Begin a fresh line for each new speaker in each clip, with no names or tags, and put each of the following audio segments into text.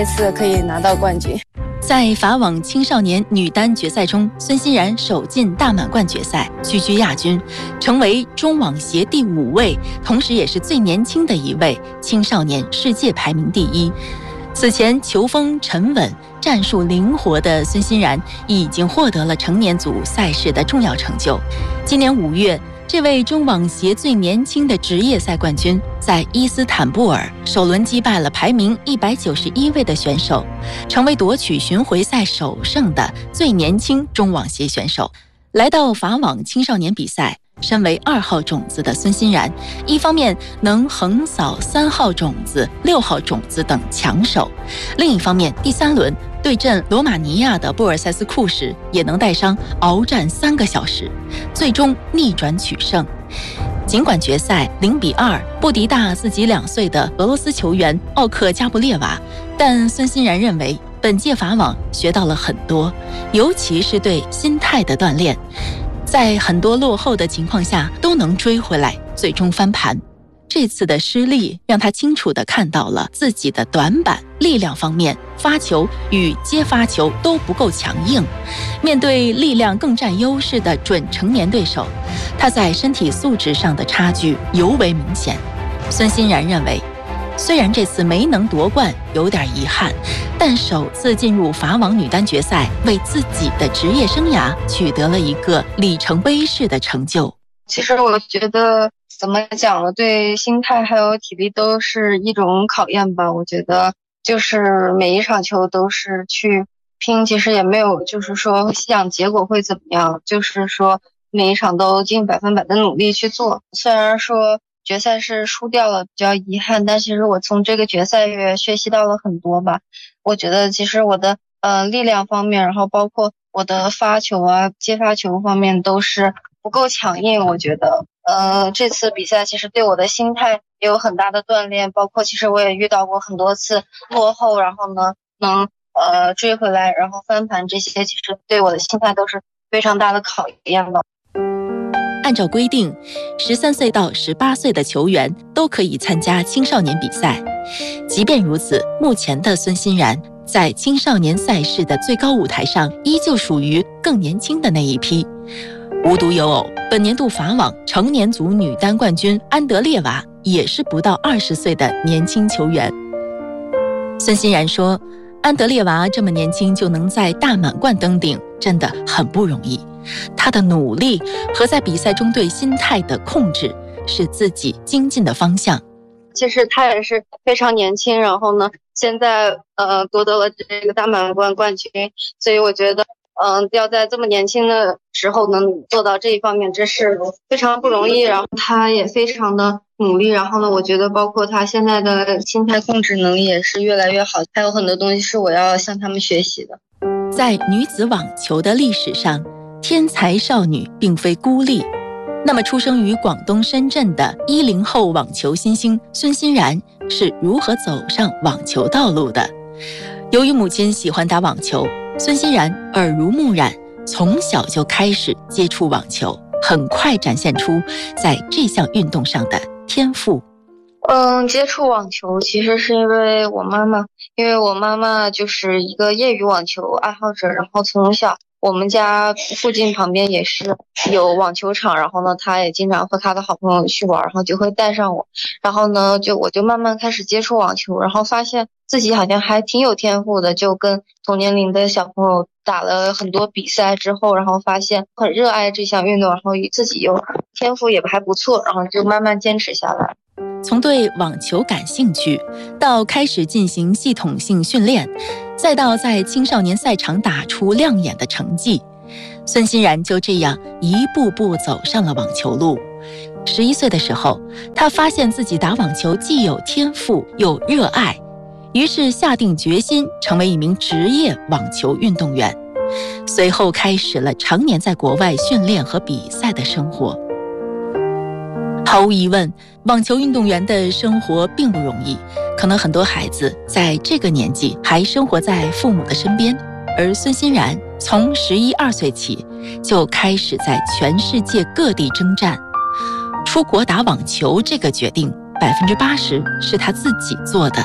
这次可以拿到冠军。
在法网青少年女单决赛中，孙欣然首进大满贯决赛，屈居亚军，成为中网协第5位，同时也是最年轻的一位青少年世界排名第1。此前球风沉稳、战术灵活的孙欣然已经获得了成年组赛事的重要成就。今年5月，这位中网协最年轻的职业赛冠军在伊斯坦布尔首轮击败了排名191位的选手，成为夺取巡回赛首胜的最年轻中网协选手。来到法网青少年比赛，身为2号种子的孙欣然，一方面能横扫3号种子、6号种子等强手，另一方面第3轮对阵罗马尼亚的布尔塞斯库时，也能带伤鏖战3个小时，最终逆转取胜。尽管决赛0-2不敌大自己2岁的俄罗斯球员奥克加布列娃，但孙欣然认为本届法网学到了很多，尤其是对心态的锻炼，在很多落后的情况下都能追回来，最终翻盘。这次的失利让他清楚地看到了自己的短板，力量方面，发球与接发球都不够强硬。面对力量更占优势的准成年对手，他在身体素质上的差距尤为明显。孙欣然认为，虽然这次没能夺冠有点遗憾，但首次进入法网女单决赛，为自己的职业生涯取得了一个里程碑式的成就。
其实我觉得怎么讲呢，对心态还有体力都是一种考验吧。我觉得就是每一场球都是去拼，其实也没有就是说想结果会怎么样，就是说每一场都尽100%的努力去做。虽然说决赛是输掉了，比较遗憾，但其实我从这个决赛也学习到了很多吧。我觉得其实我的力量方面，然后包括我的发球啊、接发球方面都是不够强硬。我觉得这次比赛其实对我的心态也有很大的锻炼，包括其实我也遇到过很多次落后，然后呢能追回来，然后翻盘，这些其实对我的心态都是非常大的考验的。
按照规定，13岁到18岁的球员都可以参加青少年比赛。即便如此，目前的孙欣然在青少年赛事的最高舞台上，依旧属于更年轻的那一批。无独有偶，本年度法网成年组女单冠军安德烈娃也是不到20岁的年轻球员。孙欣然说，安德烈娃这么年轻就能在大满贯登顶，真的很不容易。他的努力和在比赛中对心态的控制是自己精进的方向。
其实他也是非常年轻，然后呢现在夺得了这个大满贯冠军，所以我觉得要在这么年轻的时候能做到这一方面，这是非常不容易。然后他也非常的努力，然后呢我觉得包括他现在的心态控制能力也是越来越好，还有很多东西是我要向他们学习的。
在女子网球的历史上，天才少女并非孤立。那么出生于广东深圳的10后网球新星孙欣然是如何走上网球道路的？由于母亲喜欢打网球，孙欣然耳濡目染，从小就开始接触网球，很快展现出在这项运动上的天赋。
接触网球其实是因为我妈妈就是一个业余网球爱好者，然后从小我们家附近旁边也是有网球场，然后呢她也经常和她的好朋友去玩，然后就会带上我，然后呢我就慢慢开始接触网球，然后发现自己好像还挺有天赋的，就跟同年龄的小朋友打了很多比赛之后，然后发现很热爱这项运动，然后自己有天赋也还不错，然后就慢慢坚持下来。
从对网球感兴趣，到开始进行系统性训练，再到在青少年赛场打出亮眼的成绩，孙欣然就这样一步步走上了网球路。11岁的时候，他发现自己打网球既有天赋又热爱，于是下定决心成为一名职业网球运动员。随后开始了常年在国外训练和比赛的生活。毫无疑问，网球运动员的生活并不容易，可能很多孩子在这个年纪还生活在父母的身边，而孙欣然从11、12岁起就开始在全世界各地征战。出国打网球这个决定，80%是他自己做的，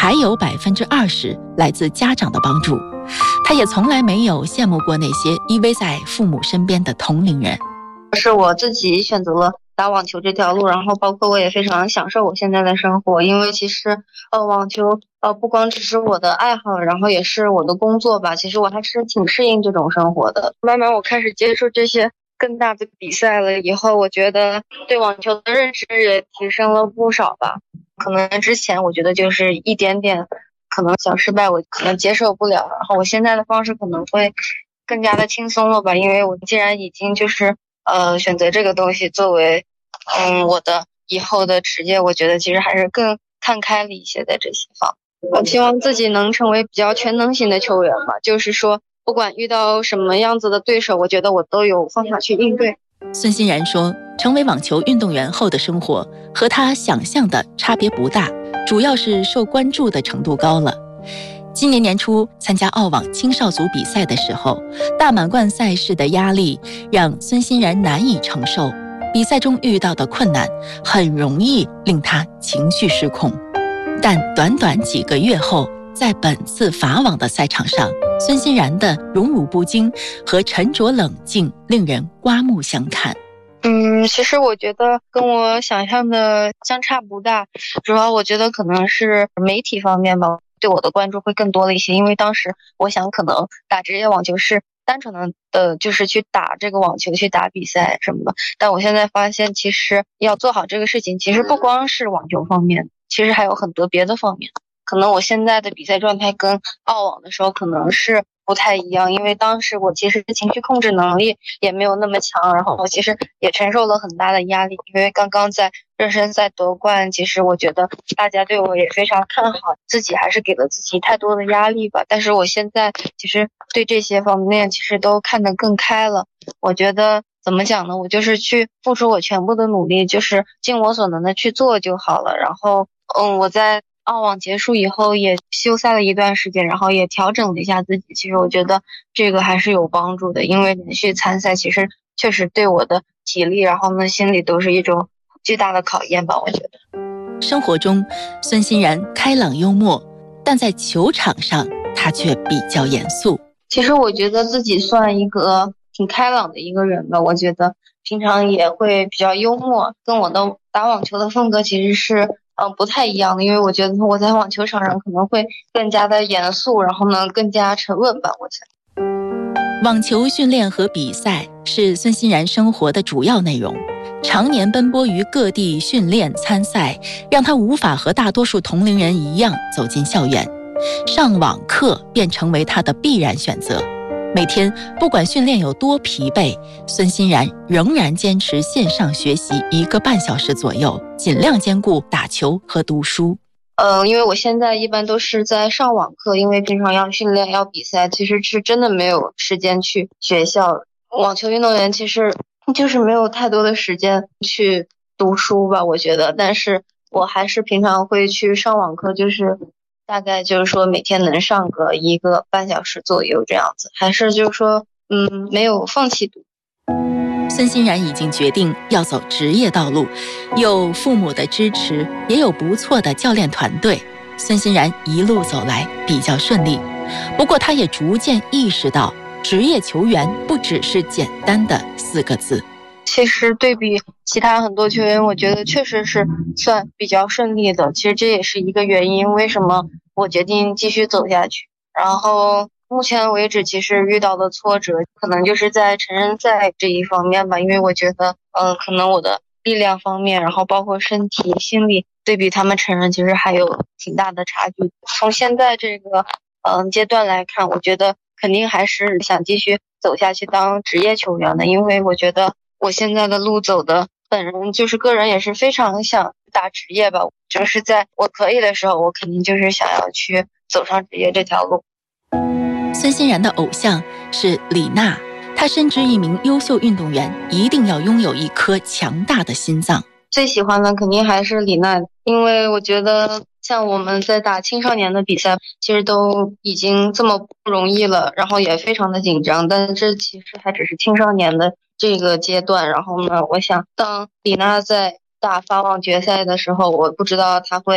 还有20%来自家长的帮助。他也从来没有羡慕过那些依偎在父母身边的同龄人。
是我自己选择了打网球这条路，然后包括我也非常享受我现在的生活，因为其实网球不光只是我的爱好，然后也是我的工作吧。其实我还是挺适应这种生活的。慢慢我开始接触这些更大的比赛了以后，我觉得对网球的认知也提升了不少吧。可能之前我觉得就是一点点可能小失败我可能接受不了，然后我现在的方式可能会更加的轻松了吧，因为我既然已经就是选择这个东西作为我的以后的职业，我觉得其实还是更看开了一些在这些方面。我希望自己能成为比较全能型的球员吧，就是说不管遇到什么样子的对手，我觉得我都有方法去应对。
孙欣然说，成为网球运动员后的生活和他想象的差别不大，主要是受关注的程度高了。今年年初参加澳网青少组比赛的时候，大满贯赛事的压力让孙欣然难以承受，比赛中遇到的困难很容易令他情绪失控。但短短几个月后，在本次法网的赛场上，孙欣然的荣辱不惊和沉着冷静令人刮目相看。
其实我觉得跟我想象的相差不大，主要我觉得可能是媒体方面吧，对我的关注会更多了一些。因为当时我想可能打职业网球是单纯的就是去打这个网球，去打比赛什么的，但我现在发现其实要做好这个事情，其实不光是网球方面，其实还有很多别的方面。可能我现在的比赛状态跟澳网的时候可能是不太一样，因为当时我其实情绪控制能力也没有那么强，然后我其实也承受了很大的压力，因为刚刚在热身赛夺冠，其实我觉得大家对我也非常看好，自己还是给了自己太多的压力吧。但是我现在其实对这些方面其实都看得更开了，我觉得怎么讲呢，我就是去付出我全部的努力，就是尽我所能的去做就好了。然后我在澳网结束以后也休赛了一段时间，然后也调整了一下自己，其实我觉得这个还是有帮助的，因为连续参赛其实确实对我的体力然后呢心理都是一种巨大的考验吧，我觉得。
生活中孙欣然开朗幽默，但在球场上他却比较严肃。
其实我觉得自己算一个挺开朗的一个人吧，我觉得平常也会比较幽默，跟我的打网球的风格其实是不太一样的，因为我觉得我在网球场上可能会更加的严肃，然后呢更加沉稳吧，我想。
网球训练和比赛是孙欣然生活的主要内容，常年奔波于各地训练参赛，让他无法和大多数同龄人一样走进校园，上网课便成为他的必然选择。每天不管训练有多疲惫，孙欣然仍然坚持线上学习1个半小时左右，尽量兼顾打球和读书。
因为我现在一般都是在上网课，因为平常要训练要比赛，其实是真的没有时间去学校。网球运动员其实就是没有太多的时间去读书吧，我觉得。但是我还是平常会去上网课，就是大概就是说每天能上个1个半小时左右这样子，还是就是说没有放弃读。
孙欣然已经决定要走职业道路，有父母的支持，也有不错的教练团队。孙欣然一路走来比较顺利，不过他也逐渐意识到，职业球员不只是简单的4个字。
其实对比其他很多球员，我觉得确实是算比较顺利的。其实这也是一个原因，为什么我决定继续走下去。然后目前为止，其实遇到的挫折可能就是在成人赛这一方面吧，因为我觉得，可能我的力量方面，然后包括身体、心理，对比他们成人其实还有挺大的差距。从现在这个阶段来看，我觉得肯定还是想继续走下去当职业球员的，因为我觉得我现在的路走的，本人就是个人也是非常想打职业吧，就是在我可以的时候，我肯定就是想要去走上职业这条路。
孙欣然的偶像是李娜，她深知一名优秀运动员一定要拥有一颗强大的心脏。
最喜欢的肯定还是李娜，因为我觉得像我们在打青少年的比赛，其实都已经这么不容易了，然后也非常的紧张，但这其实还只是青少年的这个阶段。然后呢，我想当李娜在打法网决赛的时候，我不知道她会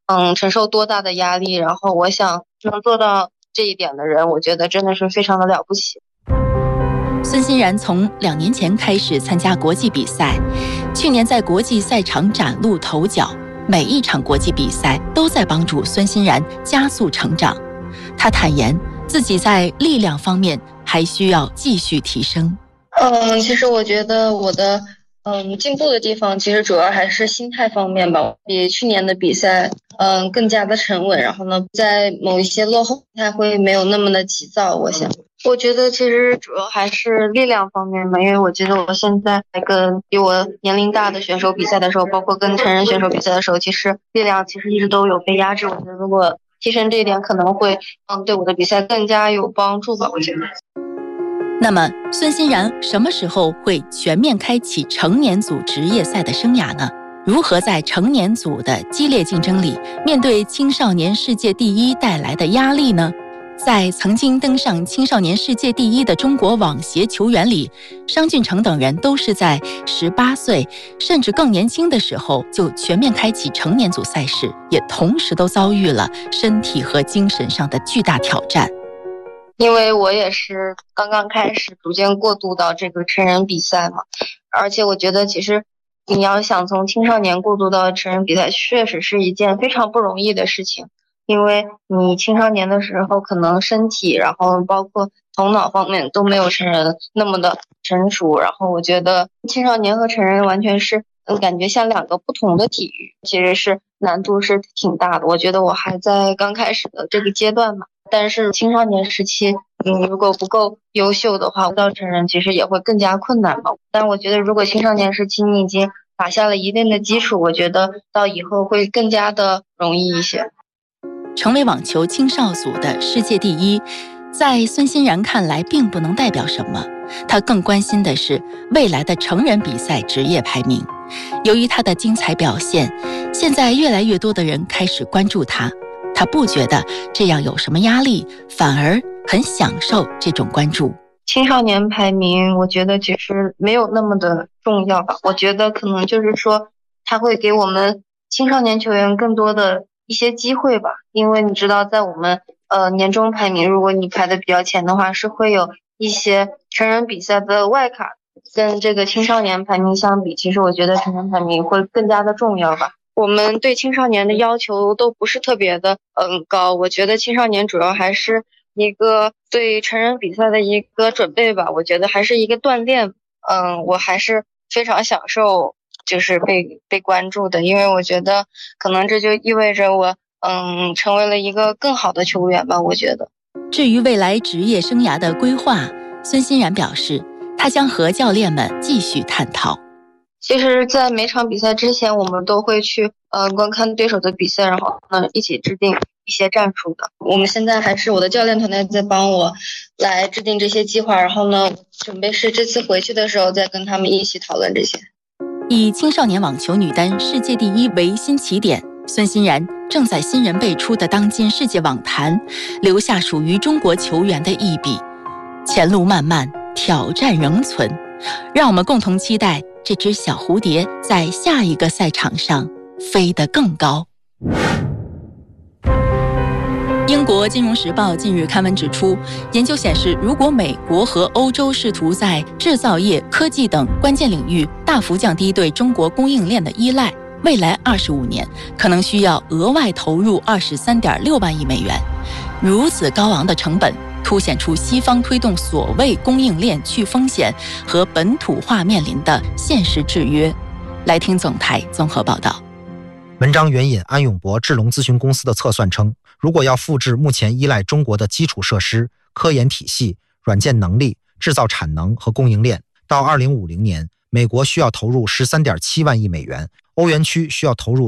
承受多大的压力，然后我想能做到这一点的人，我觉得真的是非常的了不起。
孙欣然从2年前开始参加国际比赛，去年在国际赛场崭露头角，每一场国际比赛都在帮助孙欣然加速成长。他坦言自己在力量方面还需要继续提升。
其实我觉得我的进步的地方，其实主要还是心态方面吧，比去年的比赛更加的沉稳，然后呢，在某一些落后他会没有那么的急躁。我觉得其实主要还是力量方面吧，因为我觉得我现在跟比我年龄大的选手比赛的时候，包括跟成人选手比赛的时候，其实力量其实一直都有被压制。我觉得如果提升这一点，可能会对我的比赛更加有帮助吧，我觉得。
那么孙欣然什么时候会全面开启成年组职业赛的生涯呢？如何在成年组的激烈竞争里面对青少年世界第一带来的压力呢？在曾经登上青少年世界第一的中国网协球员里，商俊成等人都是在18岁甚至更年轻的时候就全面开启成年组赛事，也同时都遭遇了身体和精神上的巨大挑战。
因为我也是刚刚开始逐渐过渡到这个成人比赛嘛，而且我觉得其实你要想从青少年过渡到成人比赛，确实是一件非常不容易的事情。因为你青少年的时候可能身体，然后包括头脑方面都没有成人那么的成熟，然后我觉得青少年和成人完全是感觉像2个不同的体育，其实是难度是挺大的。我觉得我还在刚开始的这个阶段嘛，但是青少年时期如果不够优秀的话，到成人其实也会更加困难嘛。但我觉得如果青少年时期你已经打下了一定的基础，我觉得到以后会更加的容易一些。
成为网球青少组的世界第一，在孙欣然看来并不能代表什么，他更关心的是未来的成人比赛职业排名。由于他的精彩表现，现在越来越多的人开始关注他，他不觉得这样有什么压力，反而很享受这种关注。
青少年排名我觉得其实没有那么的重要吧，我觉得可能就是说他会给我们青少年球员更多的一些机会吧，因为你知道在我们年终排名，如果你排的比较前的话，是会有一些成人比赛的外卡，跟这个青少年排名相比，其实我觉得成人排名会更加的重要吧。我们对青少年的要求都不是特别的高，我觉得青少年主要还是一个对成人比赛的一个准备吧，我觉得还是一个锻炼。我还是非常享受就是被关注的，因为我觉得可能这就意味着我成为了一个更好的球员吧，我觉得。
至于未来职业生涯的规划，孙欣然表示他将和教练们继续探讨。
其实在每场比赛之前，我们都会去观看对手的比赛，然后一起制定一些战术的。我们现在还是我的教练团队在帮我来制定这些计划，然后呢，准备是这次回去的时候再跟他们一起讨论这些。
以青少年网球女单世界第一为新起点，孙欣然正在新人辈出的当今世界网坛留下属于中国球员的一笔。前路漫漫，挑战仍存，让我们共同期待这只小蝴蝶在下一个赛场上飞得更高。英国金融时报近日刊文指出，研究显示，如果美国和欧洲试图在制造业、科技等关键领域大幅降低对中国供应链的依赖，未来25年可能需要额外投入23.6万亿美元。如此高昂的成本凸显出西方推动所谓供应链去风险和本土化面临的现实制约。来听总台综合报道。
文章援引安永博智龙咨询公司的测算称，如果要复制目前依赖中国的基础设施、科研体系、软件能力、制造产能和供应链，到2050年，美国需要投入13.7万亿美元，欧元区需要投入